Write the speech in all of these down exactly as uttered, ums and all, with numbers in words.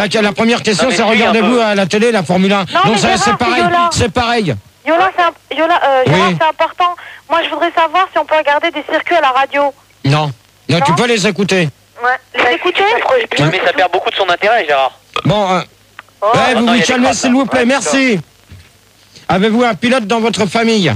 La, la première question, Non, c'est regardez-vous à la télé la Formule un. Non, Donc mais ça, Gérard, c'est pareil. c'est Yola. C'est pareil. Yola, c'est un... Yola, euh, Gérard, Oui. c'est important. Moi, je voudrais savoir si on peut regarder des circuits à la radio. Non. Non, tu Non. peux les écouter. Ouais. Les écouter? Mais ça perd beaucoup de son intérêt, Gérard. Bon, euh, Oh. ouais, vous attends, il y vous a des calmez, crasses, s'il vous plaît. ouais, Merci. Avez-vous un pilote dans votre famille?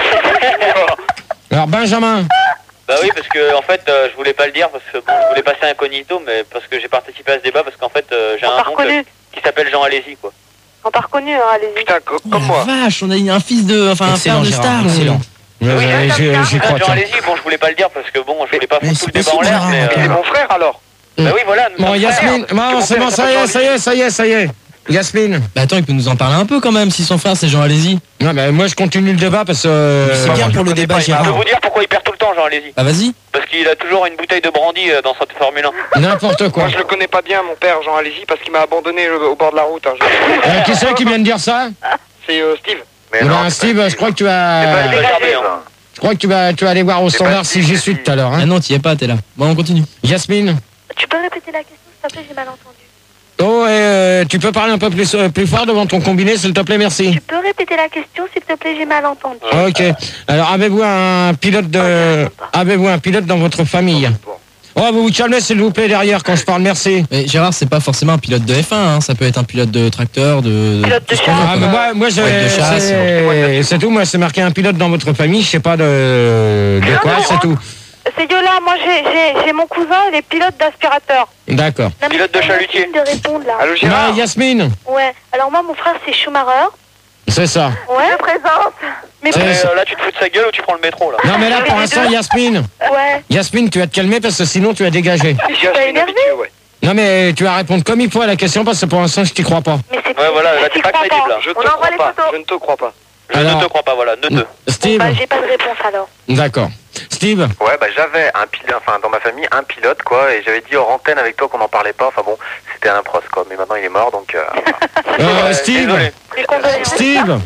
Alors, Benjamin. Bah oui, parce que en fait, euh, je voulais pas le dire parce que bon, je voulais passer incognito, mais parce que j'ai participé à ce débat parce qu'en fait, euh, j'ai On un t'a oncle reconnu. qui s'appelle Jean Alési, quoi. On t'a reconnu, hein, allez-y. Putain, co- Oh, comme la moi. vache, on a eu un fils de, enfin un frère Excellent, de Gérard, star. excellent. Ouais, Oui, ouais, comme j'y ça. j'y Ah, crois. Jean tiens. Alési, bon, je voulais pas le dire parce que bon, je voulais pas Mais foutre tout c'est le débat en possible, l'air, mais Gérard, euh, C'est mon frère alors. bah oui, voilà. Bon, notre Yasmine. frère. Non, c'est bon, ça y est, ça y est, ça y est, ça y est. Yasmine. Bah attends, il peut nous en parler un peu quand même, si son frère c'est Jean Alési. Non, mais moi, je continue le débat parce que. euh, C'est bien pour le débat, Je peux Gérard. vous dire pourquoi il perd tout le temps, Jean Alési. Bah vas-y. Parce qu'il a toujours une bouteille de brandy euh, dans sa Formule un. N'importe quoi. Moi je le connais pas bien, mon père Jean Alési, parce qu'il m'a abandonné au au bord de la route. hein. Je- Euh, qui c'est qui vient de dire ça? C'est euh, Steve. Mais Eh non, ben, c'est Steve, pas je crois que tu C'est pas vas. dégagé, hein. ça. Je crois que tu vas, tu vas aller voir au C'est standard pas si j'y suis tout à l'heure. Ah Hein. non, t'y es pas, t'es là. Bon, on continue. Yasmine. Tu peux répéter la question, s'il te plaît, j'ai mal entendu. Oh, et, euh, tu peux parler un peu plus, euh, plus fort devant ton combiné, s'il te plaît, merci. Tu peux répéter la question, s'il te plaît, j'ai mal entendu. Ok. Alors, avez-vous un pilote de, avez-vous un pilote dans votre famille? Oh, vous vous calmez, s'il vous plaît, derrière quand je parle, merci. Mais Gérard, c'est pas forcément un pilote de F un, hein. Ça peut être un pilote de tracteur, de. Pilote de tout ce qu'on veut, Ah, quoi. mais moi, moi, je, Ouais, de chasse, c'est c'est tout. Moi, c'est marqué un pilote dans votre famille. Je sais pas de, de quoi, c'est tout. C'est Yola, moi j'ai- j'ai j'ai mon cousin, il est pilote d'aspirateur. D'accord. Non, mais Pilote de c'est chalutier. facile de répondre là. Allô Bah, Gérard. Yasmine, Ouais, alors moi mon frère c'est Schumacher. c'est ça. Ouais. Je présente. Mais C'est- Mais, c'est- euh, là, tu te fous de sa gueule ou tu prends le métro, là? Non, mais là, pour l'instant, Yasmine, ouais. Yasmine, tu vas te calmer parce que sinon, tu vas dégager. Je suis pas une habituée, ouais. Non, mais tu vas répondre comme il faut à la question parce que pour l'instant, je t'y crois pas. Mais c'est Ouais, voilà, là, tu t'es pas crois crédible, là. Je te On envoie crois les pas. photos. Je ne te crois pas. Je Alors- ne te crois pas, voilà, ne te. Steve, Bah j'ai pas de réponse alors. d'accord. Steve, Ouais, bah j'avais un pilote, enfin dans ma famille, un pilote quoi, et j'avais dit hors antenne avec toi qu'on n'en parlait pas, enfin bon, c'était un pros quoi, mais maintenant il est mort donc... Euh, euh, Ouais, Steve, désolé. Les condoléances. Steve,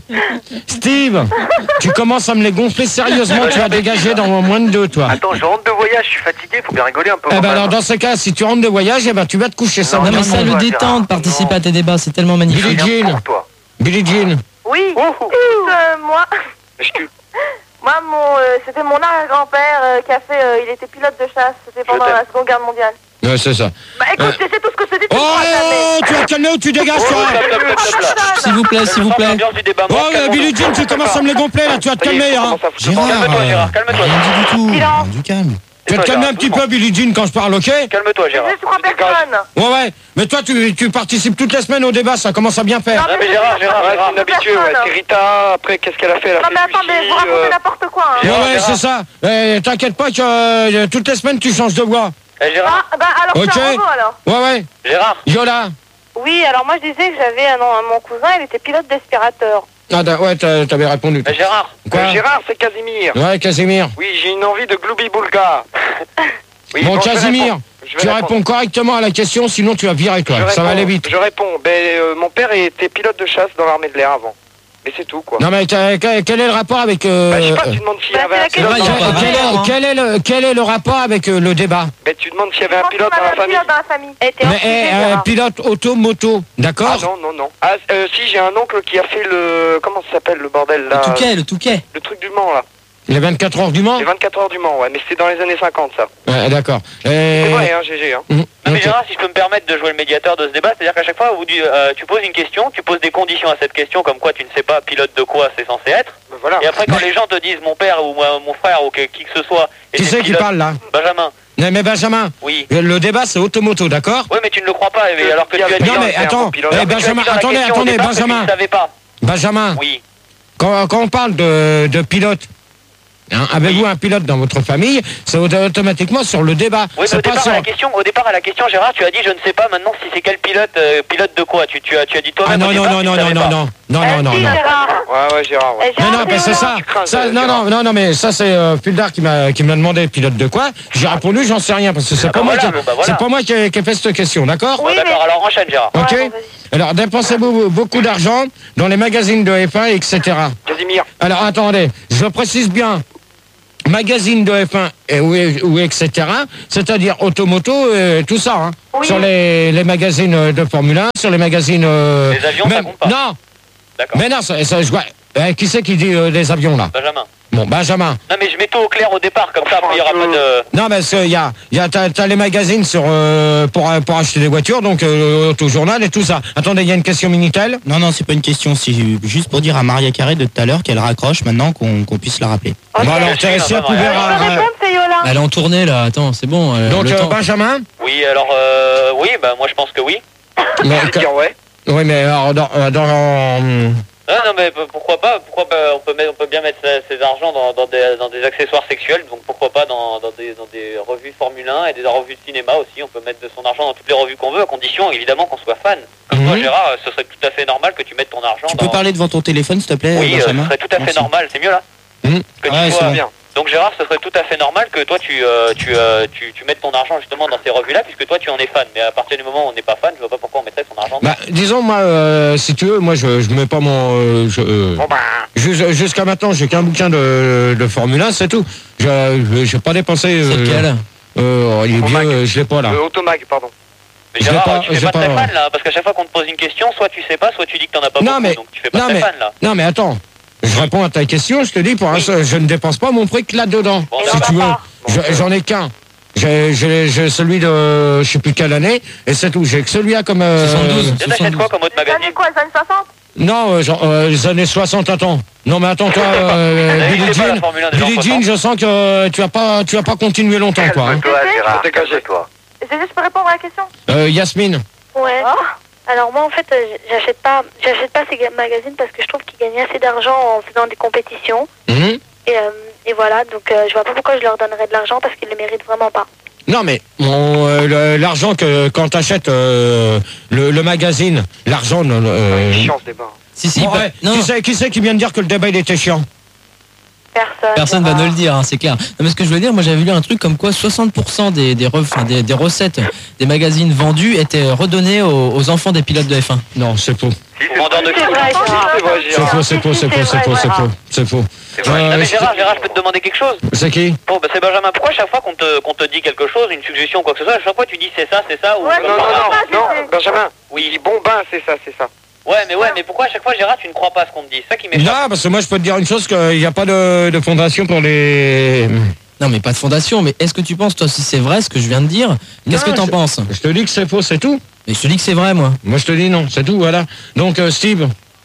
Steve, tu commences à me les gonfler sérieusement, tu vas dégager dans moins de deux, toi. Attends, je rentre de voyage, je suis fatigué, faut bien rigoler un peu. Eh quand ben même. alors dans ce cas, si tu rentres de voyage, eh ben tu vas te coucher ça. Non, Non, mais ça le non, détend Gérard, de participer non. à tes débats, c'est tellement magnifique. Billie Rien Jean, pour toi. Billie Jean. Oui. Écoute, euh, moi, Je tue. moi mon, euh, c'était mon arrière-grand-père euh, qui a fait, euh, il était pilote de chasse, c'était pendant t'aime. la Seconde Guerre mondiale. Ouais, c'est ça. Bah écoute, je sais tout ce que je te dis, tu Oh, me crois jamais. tu vas te calmer ou tu dégages, Oh, toi. stop, stop, stop, stop, là. S'il vous plaît, s'il vous plaît. L'ambiance du débat, Oh, moi, mais calmons-nous. Billie Jean, tu commences à me les gonfler, là, tu vas te Ça y est, calmer, on hein. commence à foutre Gérard, le bordel. Calme-toi, euh, Gérard, calme-toi. rien dit du tout. Silence. Du calme. Tu vas te calmer un petit peu, Billie Jean, quand je parle, ok? Calme-toi, Je Gérard. suis trois personnes. Ouais, ouais. Mais toi, tu, tu participes toutes les semaines au débat, ça commence à bien faire. Non, mais Gérard, Gérard, Ouais, Gérard. c'est une habituée, ouais. C'est Rita, après qu'est-ce qu'elle a fait? Elle a Non fait mais attendez, Lucie, vous racontez euh, n'importe quoi. Hein. Ouais, Gérard, ouais, Gérard. c'est ça. Eh, t'inquiète pas que euh, toutes les semaines, tu changes de voix. Eh, Gérard, Ah, bah alors Ok. c'est un robot alors. Ouais, ouais. Gérard. Yola. Oui, alors moi je disais que j'avais un, un- mon cousin, il était pilote d'aspirateur. Ah, t'as- ouais, t'as- t'avais répondu. Eh, Gérard. Quoi? euh, Gérard, c'est Casimir. Ouais, Casimir. Oui, j'ai une envie de Gloubi-Boulga. Oui, Bon, je vais Casimir, répondre. Je vais tu répondre. réponds correctement à la question, sinon tu vas virer, toi. Je Ça va réponds, aller vite. Je réponds. Ben, euh, mon père était pilote de chasse dans l'armée de l'air avant. Mais c'est tout, quoi. Non, mais t'as- quel quel est le rapport avec... Euh, Bah, je sais pas, euh, tu demandes s'il y Bah, avait c'est un la pilote question. dans Ouais, la y a pas quel, famille. vraiment, hein. est, quel, est le, quel est le rapport avec euh, le débat? Ben, tu demandes s'il y avait un Comment pilote on dans la avait un famille. pilote dans la famille. Elle était Mais refusée, eh, euh, Gérard. pilote auto-moto, Ah d'accord? non, non, non. Ah, euh, si, j'ai un oncle qui a fait le... Comment ça s'appelle, le bordel, là? Le Touquet, le Touquet. Le truc du Mans, là. Les vingt-quatre heures du Mans? Les vingt-quatre heures du Mans, ouais. Mais c'est dans les années cinquante, ça. Ouais, d'accord. C'est Euh, vrai, hein, G G, hein. mm, Non mais ok. Gérard, si je peux me permettre de jouer le médiateur de ce débat, c'est-à-dire qu'à chaque fois, vous, dis- euh, tu poses une question, tu poses des conditions à cette question, comme quoi tu ne sais pas pilote de quoi c'est censé être, Ben, voilà. et après quand Mais- les gens te disent mon père ou moi, mon frère ou que- qui que ce soit, Qui était c'est qui pilote- parle, là? Benjamin, Non, mais Benjamin, oui. le débat, c'est automoto, d'accord? Oui mais tu ne le crois pas, mais alors que tu as dit... Non, mais c'est un attends, bon pilote. eh, alors que tu as dit Benjamin, dans la attendez, question au attendez, départ que tu Benjamin. ne savais pas. Benjamin, Oui. quand, quand on parle de, de pilote, hein, avez-vous un pilote dans votre famille? C'est auto- automatiquement sur le débat. Oui, mais C'est au pas départ, sur... à la question, au départ à la question, Gérard, tu as dit je ne sais pas maintenant si c'est quel pilote, euh, pilote de quoi. Tu, tu as, tu as dit Ah toi-même. non, au non, départ, non, tu non, ne non, savais non, pas. non, non, Eh, non, non, si, non. Gérard. Ouais, ouais, Gérard, ouais. Eh, Non, Gérard, non, mais c'est ça. Tu crains, ça euh, non, non, non, non, mais ça, c'est euh, Puldar qui m'a qui m'a demandé pilote de quoi. J'ai répondu, j'en sais rien, parce que c'est Ah pas, bah moi voilà, qui- bon bah voilà. c'est pas moi qui ai, qui ai fait cette question, d'accord? Bon, Oui, d'accord, mais- alors enchaîne Gérard. Ok. Ouais, bon, vas-y. Alors, dépensez-vous beaucoup d'argent dans les magazines de F un, et cetera. Casimir. Alors, attendez, je précise bien. magazine de F un, et, ou, ou et cetera, c'est-à-dire automoto et tout ça, hein. Oui. Sur les, les magazines de Formule un, sur les magazines... Euh, Les avions, ça même, compte pas. Non, D'accord. mais non, ça, ça, je vois... Eh, qui c'est qui dit euh, les avions, là? Benjamin. Bon, Benjamin. Non, mais je mets tout au clair au départ, comme ça, après, il n'y aura pas de... Non, mais il y a, y a t'as, t'as les magazines sur, euh, pour, pour acheter des voitures, donc euh, Autojournal et tout ça. Attendez, il y a une question Minitel. Non, non, c'est pas une question. C'est juste pour dire à Maria Carré de tout à l'heure qu'elle raccroche maintenant, qu'on qu'on puisse la rappeler. Ok. Bon, alors, je t'as- suis si elle là, pouvait... Maria. Je ra- peux ra- répondre, c'est Yola. Elle est en tournée là, attends, c'est bon. euh, donc, le euh, temps. Benjamin. Oui, alors, euh, oui, bah, moi, je pense que oui. Mais, Je vais dire ouais. oui, mais alors, dans... euh, dans Ah, non, mais p- pourquoi pas, pourquoi pas, on peut, mettre, on peut bien mettre ses, ses argent dans, dans, des, dans des accessoires sexuels, donc pourquoi pas dans, dans, des, dans des revues Formule un et des revues de cinéma aussi, on peut mettre de son argent dans toutes les revues qu'on veut, à condition évidemment qu'on soit fan. Comme toi Mhm. Gérard, ce serait tout à fait normal que tu mettes ton argent Tu dans... peux parler devant ton téléphone, s'il te plaît, Oui, euh, ce Benjamin serait tout à fait Merci. normal, c'est mieux là Mhm. que tu Ouais, sois- c'est bon. Bien. Donc Gérard, ce serait tout à fait normal que toi tu, euh, tu, euh, tu, tu mettes ton argent justement dans ces revues-là, puisque toi tu en es fan. Mais à partir du moment où on n'est pas fan, je vois pas pourquoi on mettrait son argent. Bah, disons, moi, euh, si tu veux, moi, je, je mets pas mon... euh, je, euh, Bon bah, jus- jusqu'à maintenant, j'ai qu'un bouquin de, de Formule un, c'est tout. Je je- j'ai pas dépensé... C'est Euh, lequel euh, il est vieux, euh, je l'ai pas, là. le Automag, pardon. Mais je l'ai Gérard, pas- tu j'ai fais pas, pas- très fan là, parce qu'à chaque fois qu'on te pose une question, soit tu sais pas, soit tu dis que t'en as pas Non, beaucoup, mais- donc tu fais pas non, très mais- fan là. Non, mais attends. Je réponds à ta question, je te dis, pour l'instant, je ne dépense pas mon fric là-dedans. Bon, Et ça Si non, va. tu veux, pas. Je- j'en ai qu'un. J'ai j'ai- j'ai celui de je sais plus quelle année, et c'est tout. J'ai que celui-là comme... euh, soixante-douze. Et t'achètes quoi comme autre Les années magazine? quoi, les années soixante? Non, euh, genre, euh, les années soixante, attends. Non, mais attends, toi, euh, Ça Billie n'existait pas, la Jean, Formule un des gens Billie Jean, soixante. je sens que euh, tu vas pas, tu vas pas continuer longtemps, quoi. Hein. Calme-toi, Gérard, Dégagez. calme-toi. Gégé, je peux répondre à la question? Euh, Yasmine. Ouais. Oh. Alors moi en fait euh, j'achète pas j'achète pas ces ga- magazines parce que je trouve qu'ils gagnent assez d'argent en faisant des compétitions Mhm. et, euh, et voilà donc euh, je vois pas pourquoi je leur donnerais de l'argent parce qu'ils le méritent vraiment pas. Non, mais bon, euh, le- l'argent que quand t'achètes euh, le, le magazine, l'argent. Euh, C'est chiant ce débat. Si, si, bon, bah- ouais, non, qui c'est qui c'est qui vient de dire que le débat il était chiant? Personne. personne va Gérard. nous le dire, hein, c'est clair. Non, mais ce que je veux dire, moi j'avais lu un truc comme quoi soixante pour cent des, des, re- enfin, des, des recettes des magazines vendus étaient redonnées aux, aux enfants des pilotes de F un. Non, c'est faux. Si, c'est Vendeur de C'est clous. vrai, Gérard. C'est vrai, C'est Gérard. faux, c'est faux, c'est faux, c'est faux, c'est faux, c'est faux. C'est vrai. Euh, Non, mais c'est- Gérard, Gérard, je peux te demander quelque chose? C'est qui? Bon, bah, c'est Benjamin, pourquoi chaque fois qu'on te, qu'on te dit quelque chose, une suggestion ou quoi que ce soit, à chaque fois tu dis c'est ça, c'est ça ou... Ouais, Non, non, non, non, Benjamin. Oui. Il dit bon ben, c'est ça, c'est ça. Ouais, mais ouais, mais pourquoi à chaque fois Gérard tu ne crois pas à ce qu'on te dit? C'est ça qui m'échappe. Non, parce que moi je peux te dire une chose, qu'il n'y a pas de, de fondation pour les... Non, mais pas de fondation, mais est-ce que tu penses, toi, si c'est vrai ce que je viens de dire, qu'est-ce Non, que t'en je- penses? Je te dis que c'est faux, c'est tout. Et je te dis que c'est vrai, moi. Moi je te dis non, c'est tout, voilà. Donc euh, Steve,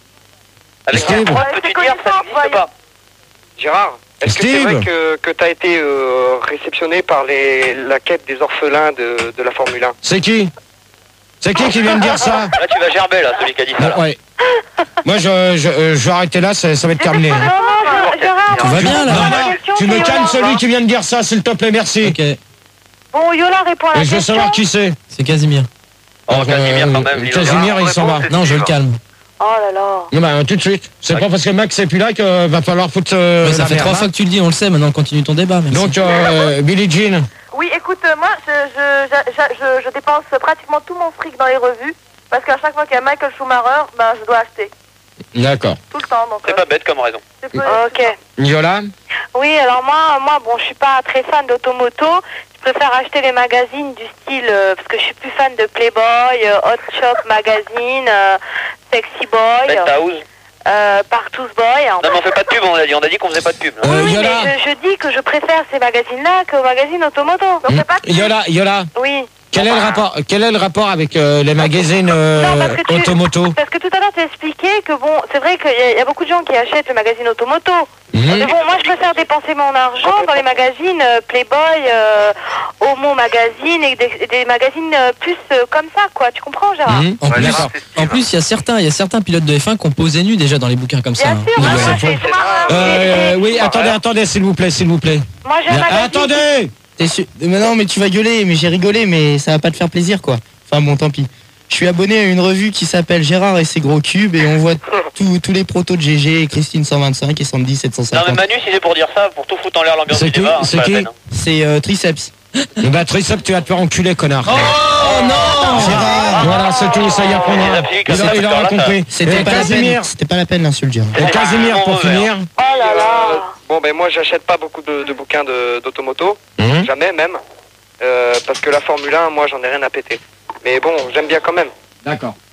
Avec Steve. quelle preuve Ouais, peux-tu c'est dire que ça connaissance, n'existe pas? Gérard, est-ce que c'est Steve. vrai que, que t'as été euh, réceptionné par les, la quête des orphelins de, de la Formule un? c'est qui? C'est qui qui vient de dire ça? Là tu vas gerber là, celui qui a dit ça. là. Ouais. Moi je, je, euh, je vais arrêter là, ça, ça va être terminé. Non, hein. non, Gérard. Tout va bien, là. Non, La non, question, tu me c'est calmes Yola. celui qui vient de dire ça, s'il te plaît, merci. Ok, Bon, Yola répond à la Et je veux question. savoir qui c'est. c'est Casimir. Oh, Casimir quand même. Euh, il Casimir, il s'en va. C'est Non, je le Steve. calme. Oh là là. Non, bah, tout de suite. C'est pas parce que Max est plus là qu'il va falloir foutre euh, Ouais, ça la fait merde, trois hein. fois que tu le dis, on le sait, maintenant continue ton débat, merci. Donc, euh, Billie Jean. Oui, écoute, euh, moi, je, je, je, je, je dépense pratiquement tout mon fric dans les revues. Parce qu'à chaque fois qu'il y a Michael Schumacher, ben, je dois acheter. D'accord. Tout le temps. Donc, C'est euh, pas bête comme raison. c'est peu- Ok. Yola. Oui alors moi moi bon je suis pas très fan d'automoto. Je préfère acheter les magazines du style euh, parce que je suis plus fan de Playboy, euh, Hot Shop Magazine, euh, Sexy Boy, Penthouse. euh, Partouz Boy. Non mais on fait pas de pub, on a dit, on a dit qu'on faisait pas de pub. là. Euh, Oui, Yola. mais je, je dis que je préfère ces magazines-là qu'aux magazines automoto. Donc, c'est pas de- Yola, Yola. Oui. Quel est le rapport, quel est le rapport avec euh, les magazines euh, Non, parce que tu- automoto? Parce que tout à l'heure, tu as expliqué que bon, c'est vrai qu'il y, a- il y a beaucoup de gens qui achètent le magazine automoto. Mhm. Mais bon, moi, je préfère dépenser mon argent dans les magazines euh, Playboy, euh, Homo Magazine et des, et des magazines euh, plus euh, comme ça, quoi. Tu comprends, Gérard? Mhm. En Ouais, plus, d'accord, c'est Steve. en plus, il y a certains, il y a certains pilotes de F un qui ont posé nu déjà dans les bouquins comme ça. Bien hein. sûr, Donc, moi, ouais. moi, c'est j'ai- faux. moi, Euh, j'ai- oui, j'ai- attendez, attendez, s'il vous plaît, s'il vous plaît. moi, j'ai un magazine. Attendez. T'es sûr- Mais non, mais tu vas gueuler, mais j'ai rigolé, mais ça va pas te faire plaisir, quoi. Enfin bon, tant pis. Je suis abonné à une revue qui s'appelle Gérard et ses gros cubes et on voit tous tous les protos de G G, Christine cent vingt-cinq et Sandy sept cent Non mais cinquante. Manu, si c'est pour dire ça, pour tout foutre en l'air l'ambiance C'est du qui débat, hein, C'est pas la qui peine, hein. C'est euh, Triceps. Bah, Tricep, tu vas te faire enculer, connard. Oh non Gérard, Voilà, c'est tout, ça y Les apprendra. appuis, Il, a- il aura là, ça- compris. c'était Et pas la peine. Casimir, C'était pas la peine d'insulter. et Casimir, pour Mauvais, hein. finir, Oh là là. Bon, ben moi, j'achète pas beaucoup de, de bouquins de- d'automoto, Mhm. jamais même, euh, parce que la Formule un, moi, j'en ai rien à péter. Mais bon, j'aime bien quand même. D'accord.